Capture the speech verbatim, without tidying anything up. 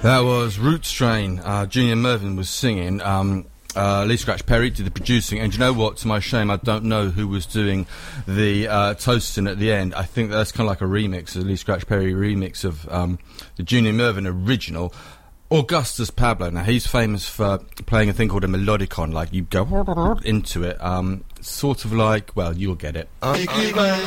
That was Root Strain. Uh, Junior Mervyn was singing. Um, uh, Lee Scratch Perry did the producing. And you know what? To my shame, I don't know who was doing the uh, toasting at the end. I think that's kind of like a remix, a Lee Scratch Perry remix of um, the Junior Mervyn original. Augustus Pablo. Now, he's famous for playing a thing called a melodicon. Like, you go into it. Um, sort of like, well, you'll get it.